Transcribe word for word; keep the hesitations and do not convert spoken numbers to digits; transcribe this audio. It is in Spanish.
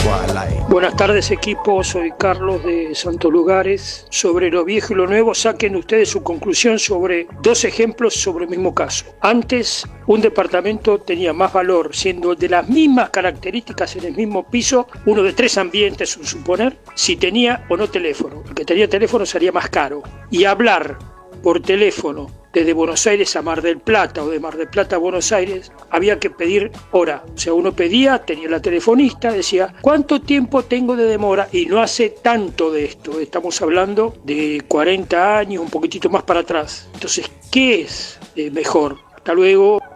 Buenas tardes, equipo, soy Carlos de Santos Lugares. Sobre lo viejo y lo nuevo, saquen ustedes su conclusión sobre dos ejemplos sobre el mismo caso. Antes, un departamento tenía más valor, siendo de las mismas características en el mismo piso, uno de tres ambientes, un suponer, si tenía o no teléfono. El que tenía teléfono salía más caro. Y hablar por teléfono desde Buenos Aires a Mar del Plata o de Mar del Plata a Buenos Aires, había que pedir hora. O sea, uno pedía, tenía la telefonista, decía, ¿cuánto tiempo tengo de demora? Y no hace tanto de esto, estamos hablando de cuarenta años, un poquitito más para atrás. Entonces, ¿qué es eh, mejor? Hasta luego.